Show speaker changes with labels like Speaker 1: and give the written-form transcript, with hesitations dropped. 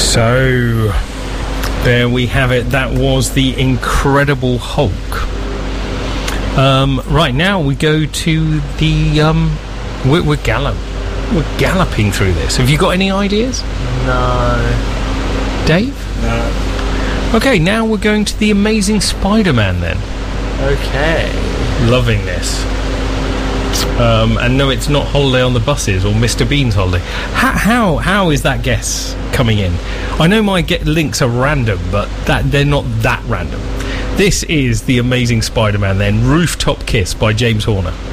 Speaker 1: So, there we have it. That was the Incredible Hulk. Right now we go to the we're galloping through this. Have you got any ideas?
Speaker 2: No.
Speaker 1: Dave?
Speaker 3: No.
Speaker 1: Okay, now we're going to the Amazing Spider-Man then.
Speaker 2: Okay.
Speaker 1: Loving this. And no, it's not Holiday on the Buses or Mr. Bean's Holiday. How is that guess coming in? I know my links are random, but they're not that random. This is the Amazing Spider-Man then, Rooftop Kiss by James Horner.